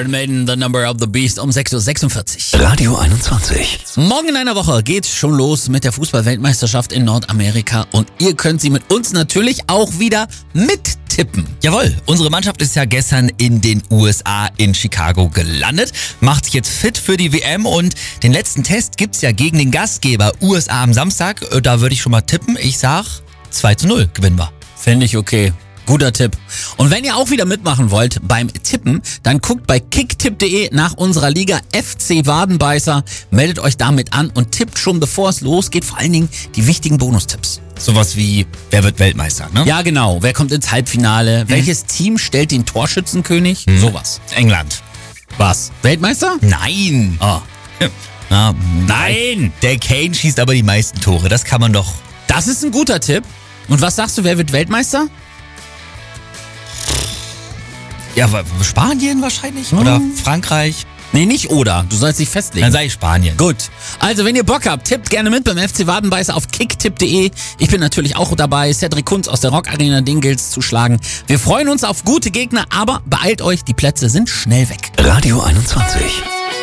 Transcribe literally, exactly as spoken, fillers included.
Iron Maiden, The Number of the Beast um sechs Uhr sechsundvierzig. Radio einundzwanzig. Morgen in einer Woche geht's schon los mit der Fußball-Weltmeisterschaft in Nordamerika und ihr könnt sie mit uns natürlich auch wieder mittippen. Jawohl, unsere Mannschaft ist ja gestern in den U S A in Chicago gelandet, macht sich jetzt fit für die W M und den letzten Test gibt's ja gegen den Gastgeber U S A am Samstag. Da würde ich schon mal tippen. Ich sag zwei zu null gewinnen wir. Finde ich okay. Guter Tipp. Und wenn ihr auch wieder mitmachen wollt beim Tippen, dann guckt bei kicktipp punkt de nach unserer Liga F C Wadenbeißer, meldet euch damit an und tippt schon, bevor es losgeht, vor allen Dingen die wichtigen Bonustipps. Sowas wie, wer wird Weltmeister, ne? Ja, genau. Wer kommt ins Halbfinale? Mhm. Welches Team stellt den Torschützenkönig? Mhm. Sowas. England. Was? Weltmeister? Nein. Oh. Ja, Nein! Der Kane schießt aber die meisten Tore, das kann man doch. Das ist ein guter Tipp. Und was sagst du, wer wird Weltmeister? Ja, Spanien wahrscheinlich? Hm. Oder Frankreich? Nee, nicht oder. Du sollst dich festlegen. Dann sage ich Spanien. Gut. Also, wenn ihr Bock habt, tippt gerne mit beim F C Wadenbeißer auf kicktipp punkt de. Ich bin natürlich auch dabei. Cedric Kunz aus der Rock Arena, den gilt's zu schlagen. Wir freuen uns auf gute Gegner, aber beeilt euch, die Plätze sind schnell weg. Radio einundzwanzig.